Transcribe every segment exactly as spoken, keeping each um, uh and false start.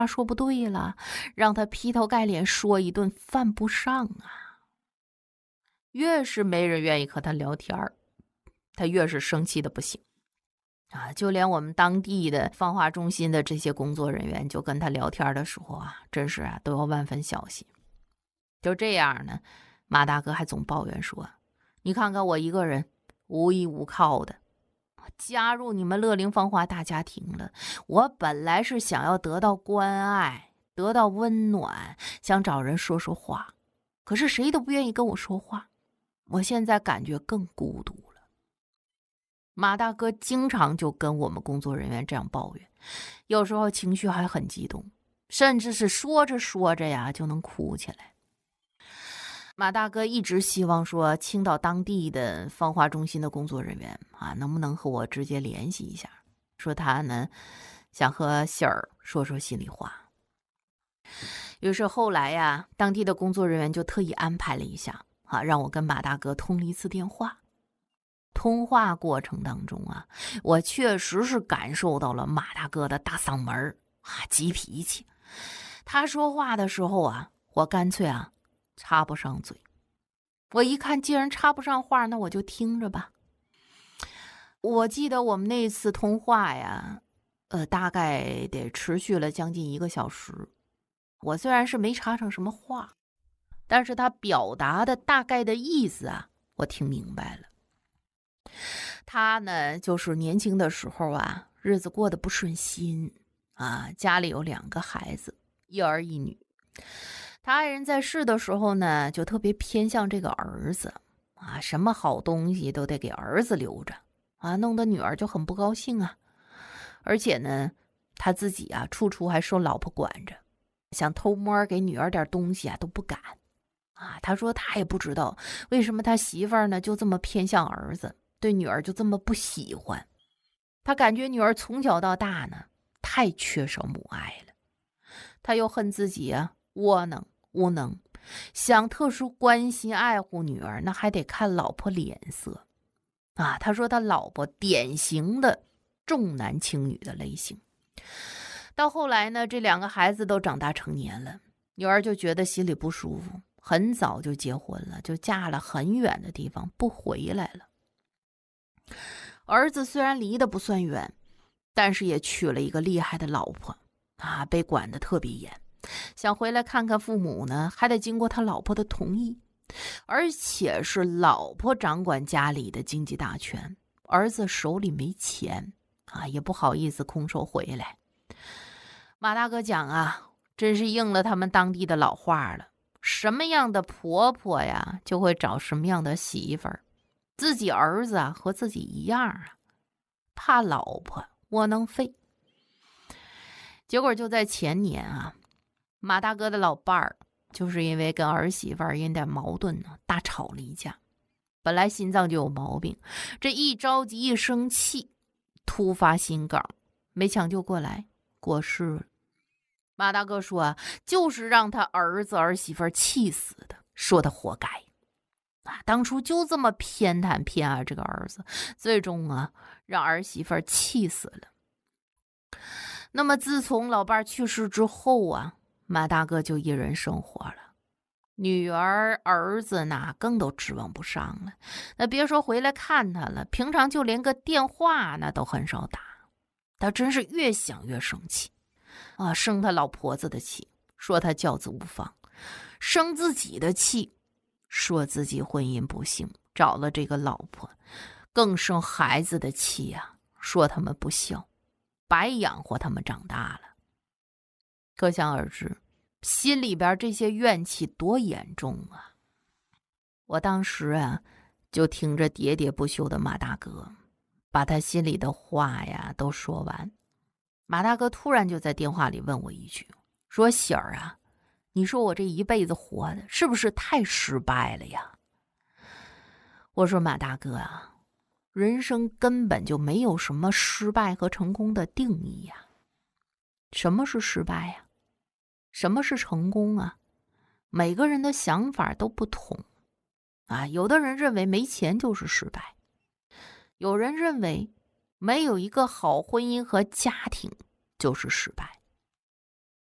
他说不对了，让他劈头盖脸说一顿，犯不上啊。越是没人愿意和他聊天儿，他越是生气的不行啊。就连我们当地的放化中心的这些工作人员，就跟他聊天的时候啊，真是啊都要万分小心。就这样呢，马大哥还总抱怨说，你看看我一个人无依无靠的，加入你们乐龄芳华大家庭了，我本来是想要得到关爱，得到温暖，想找人说说话，可是谁都不愿意跟我说话，我现在感觉更孤独了。马大哥经常就跟我们工作人员这样抱怨，有时候情绪还很激动，甚至是说着说着呀就能哭起来。马大哥一直希望说，青岛当地的放化中心的工作人员啊，能不能和我直接联系一下，说他呢想和喜儿说说心里话。于是后来呀，当地的工作人员就特意安排了一下啊，让我跟马大哥通了一次电话。通话过程当中啊，我确实是感受到了马大哥的大嗓门啊，急脾气。他说话的时候啊，我干脆啊插不上嘴。我一看既然插不上话，那我就听着吧。我记得我们那次通话呀，呃，大概得持续了将近一个小时。我虽然是没插上什么话，但是他表达的大概的意思啊，我听明白了。他呢，就是年轻的时候啊，日子过得不顺心啊，家里有两个孩子，一儿一女。他爱人在世的时候呢，就特别偏向这个儿子啊，什么好东西都得给儿子留着啊，弄得女儿就很不高兴啊。而且呢，他自己啊，处处还受老婆管着，想偷摸给女儿点东西啊都不敢啊。他说他也不知道为什么他媳妇儿呢就这么偏向儿子，对女儿就这么不喜欢。他感觉女儿从小到大呢太缺少母爱了，他又恨自己啊窝囊无能，想特殊关心爱护女儿，那还得看老婆脸色啊。他说他老婆典型的重男轻女的类型。到后来呢，这两个孩子都长大成年了，女儿就觉得心里不舒服，很早就结婚了，就嫁了很远的地方，不回来了。儿子虽然离得不算远，但是也娶了一个厉害的老婆啊，被管得特别严。想回来看看父母呢，还得经过他老婆的同意，而且是老婆掌管家里的经济大权，儿子手里没钱啊，也不好意思空手回来。马大哥讲啊，真是应了他们当地的老话了，什么样的婆婆呀，就会找什么样的媳妇儿。自己儿子啊和自己一样啊，怕老婆窝囊废。结果就在前年啊，马大哥的老伴儿就是因为跟儿媳妇儿因点矛盾呢，大吵了一架。本来心脏就有毛病，这一着急一生气，突发心梗，没抢救过来，过世了。马大哥说啊，就是让他儿子儿媳妇儿气死的，说他活该啊，当初就这么偏袒偏爱这个儿子，最终啊让儿媳妇儿气死了。那么自从老伴儿去世之后啊，马大哥就一人生活了，女儿儿子那更都指望不上了，那别说回来看他了，平常就连个电话那都很少打。他真是越想越生气啊，生他老婆子的气，说他教子无方；生自己的气，说自己婚姻不幸，找了这个老婆；更生孩子的气呀、啊，说他们不孝，白养活他们长大了。可想而知，心里边这些怨气多严重啊！我当时啊，就听着喋喋不休的马大哥，把他心里的话呀都说完。马大哥突然就在电话里问我一句，说：“喜儿啊，你说我这一辈子活的是不是太失败了呀？”我说：“马大哥啊，人生根本就没有什么失败和成功的定义呀。什么是失败呀？什么是成功啊？每个人的想法都不同啊。有的人认为没钱就是失败，有人认为没有一个好婚姻和家庭就是失败。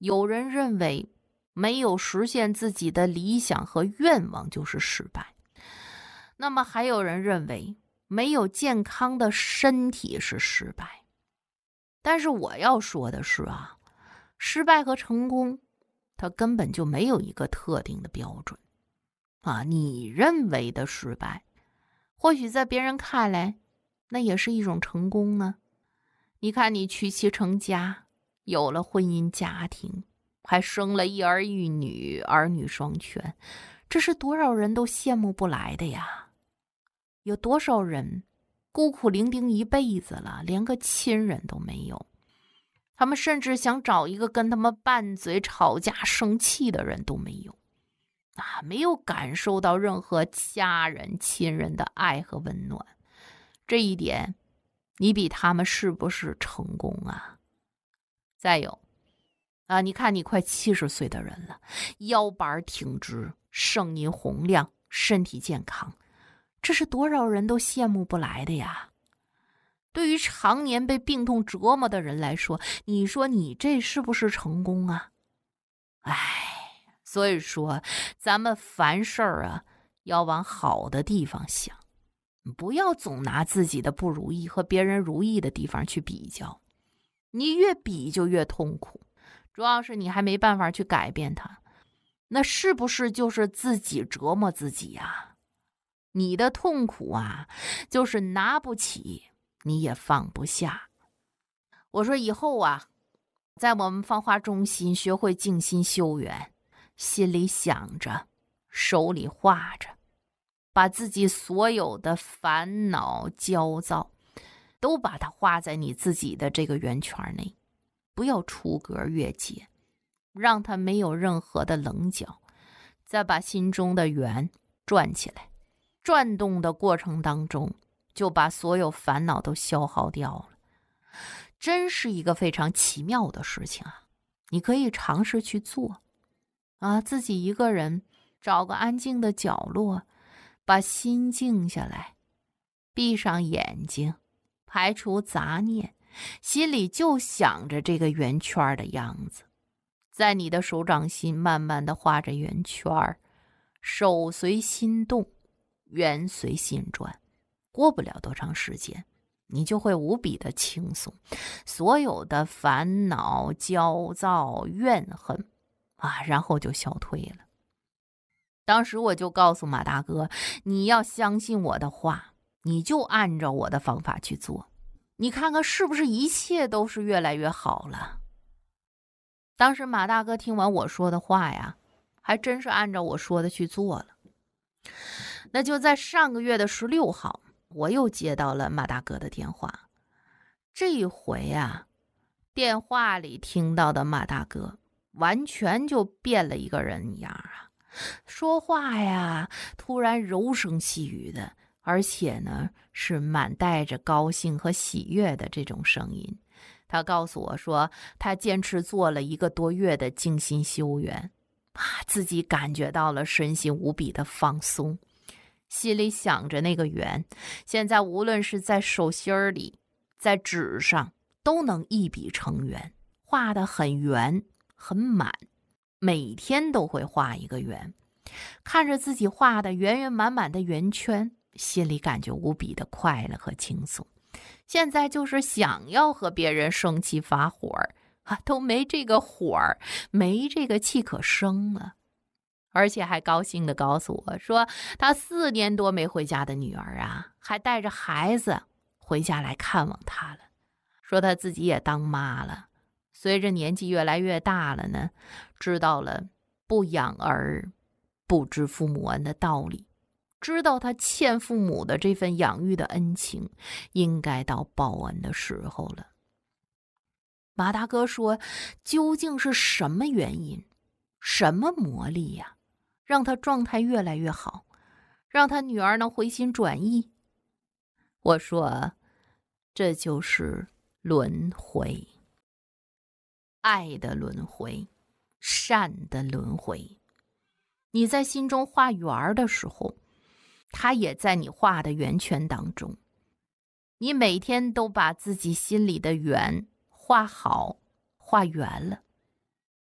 有人认为没有实现自己的理想和愿望就是失败，那么还有人认为没有健康的身体是失败。但是我要说的是啊，失败和成功它根本就没有一个特定的标准啊。你认为的失败，或许在别人看来那也是一种成功呢。你看你娶妻成家，有了婚姻家庭，还生了一儿一女，儿女双全，这是多少人都羡慕不来的呀。有多少人孤苦伶仃一辈子了，连个亲人都没有，他们甚至想找一个跟他们拌嘴吵架生气的人都没有啊，没有感受到任何家人亲人的爱和温暖。这一点你比他们是不是成功啊？再有啊，你看你快七十岁的人了，腰板挺直，声音洪亮，身体健康，这是多少人都羡慕不来的呀。对于常年被病痛折磨的人来说，你说你这是不是成功啊？哎，所以说咱们凡事啊要往好的地方想，不要总拿自己的不如意和别人如意的地方去比较，你越比就越痛苦，主要是你还没办法去改变它，那是不是就是自己折磨自己呀？你的痛苦啊，就是拿不起，你也放不下。我说以后啊，在我们芳华中心学会静心修缘，心里想着，手里画着，把自己所有的烦恼焦躁都把它画在你自己的这个圆圈内，不要出格越界，让它没有任何的棱角，再把心中的圆转起来，转动的过程当中就把所有烦恼都消耗掉了。真是一个非常奇妙的事情啊，你可以尝试去做啊，自己一个人找个安静的角落，把心静下来，闭上眼睛，排除杂念，心里就想着这个圆圈的样子，在你的手掌心慢慢的画着圆圈，手随心动，圆随心转，过不了多长时间，你就会无比的轻松，所有的烦恼、焦躁、怨恨啊，然后就消退了。当时我就告诉马大哥，你要相信我的话，你就按照我的方法去做，你看看是不是一切都是越来越好了。当时马大哥听完我说的话呀，还真是按照我说的去做了。那就在上个月的十六号，我又接到了马大哥的电话。这一回啊，电话里听到的马大哥完全就变了一个人一样啊，说话呀突然柔声细语的，而且呢是满带着高兴和喜悦的这种声音。他告诉我说，他坚持做了一个多月的静心修缘啊，自己感觉到了身心无比的放松，心里想着那个圆，现在无论是在手心里，在纸上，都能一笔成圆，画得很圆很满，每天都会画一个圆，看着自己画的圆圆满满的圆圈，心里感觉无比的快乐和轻松。现在就是想要和别人生气发火啊，都没这个火儿，没这个气可生了。而且还高兴地告诉我说，他四年多没回家的女儿啊，还带着孩子回家来看望他了。说他自己也当妈了，随着年纪越来越大了呢，知道了不养儿不知父母恩的道理，知道他欠父母的这份养育的恩情，应该到报恩的时候了。马大哥说，究竟是什么原因，什么魔力呀，让他状态越来越好，让他女儿能回心转意？我说，这就是轮回，爱的轮回，善的轮回。你在心中画圆的时候，它也在你画的圆圈当中。你每天都把自己心里的圆画好，画圆了，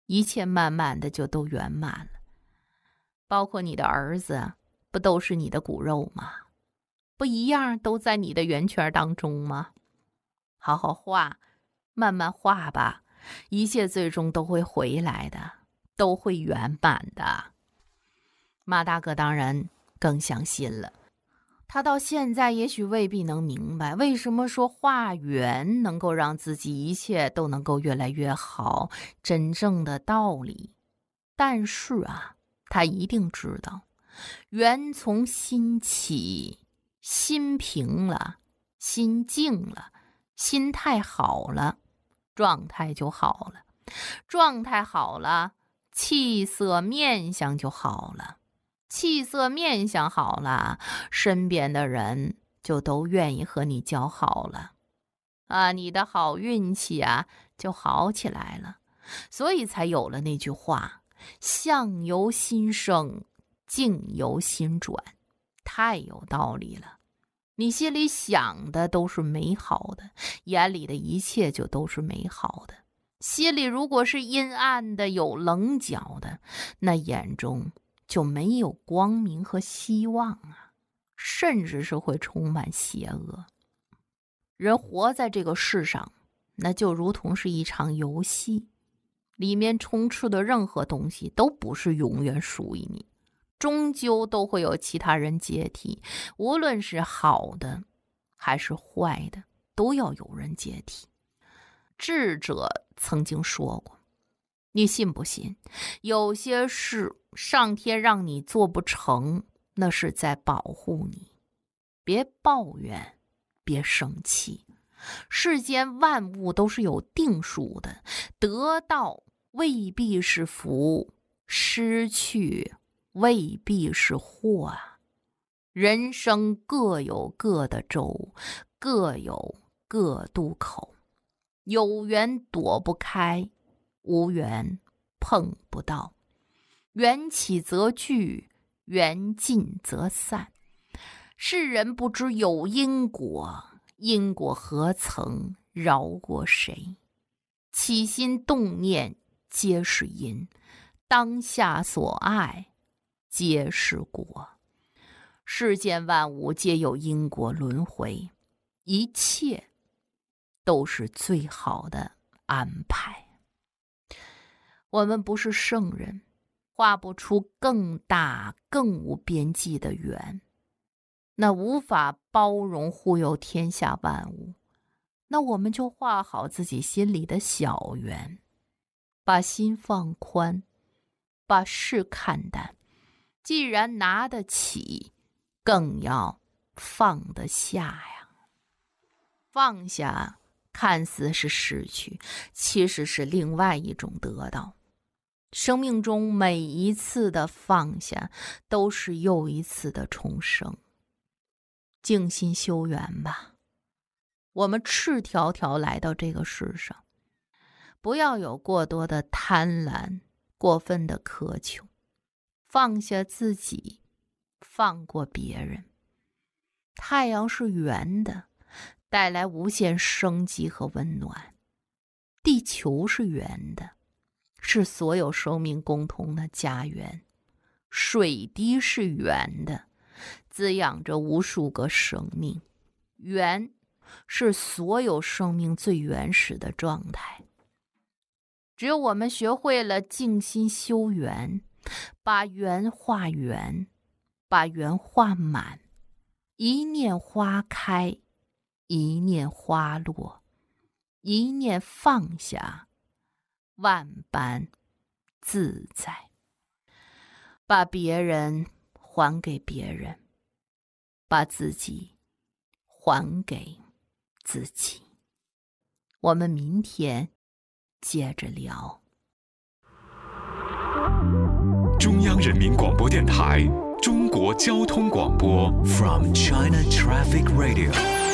一切慢慢的就都圆满了。包括你的儿子，不都是你的骨肉吗？不一样都在你的圆圈当中吗？好好画，慢慢画吧，一切最终都会回来的，都会圆满的。马大哥当然更相信了，他到现在也许未必能明白为什么说画圆能够让自己一切都能够越来越好，真正的道理。但是啊，他一定知道，圆从心起，心平了，心静了，心态好了，状态就好了，状态好了，气色面相就好了，气色面相好了，身边的人就都愿意和你交好了啊，你的好运气啊就好起来了。所以才有了那句话，相由心生，境由心转，太有道理了。你心里想的都是美好的，眼里的一切就都是美好的。心里如果是阴暗的，有棱角的，那眼中就没有光明和希望啊，甚至是会充满邪恶。人活在这个世上，那就如同是一场游戏，里面充斥的任何东西都不是永远属于你，终究都会有其他人接替，无论是好的还是坏的，都要有人接替。智者曾经说过，你信不信，有些事上天让你做不成，那是在保护你。别抱怨，别生气，世间万物都是有定数的，得到未必是福，失去未必是祸啊！人生各有各的舟，各有各渡口，有缘躲不开，无缘碰不到。缘起则聚，缘尽则散。世人不知有因果，因果何曾饶过谁？起心动念皆是因，当下所爱皆是果。世间万物皆有因果轮回，一切都是最好的安排。我们不是圣人，画不出更大更无边际的圆，那无法包容护佑天下万物，那我们就画好自己心里的小圆，把心放宽，把事看淡。既然拿得起，更要放得下呀。放下看似是失去，其实是另外一种得到。生命中每一次的放下，都是又一次的重生。静心修缘吧，我们赤条条来到这个世上，不要有过多的贪婪，过分的苛求，放下自己，放过别人。太阳是圆的，带来无限生机和温暖。地球是圆的，是所有生命共同的家园。水滴是圆的，滋养着无数个生命。圆是所有生命最原始的状态。只有我们学会了静心修圆，把圆画圆，把圆画满，一念花开，一念花落，一念放下，万般自在。把别人还给别人，把自己还给自己。我们明天接着聊。 中央人民广播电台中国交通广播 From China Traffic Radio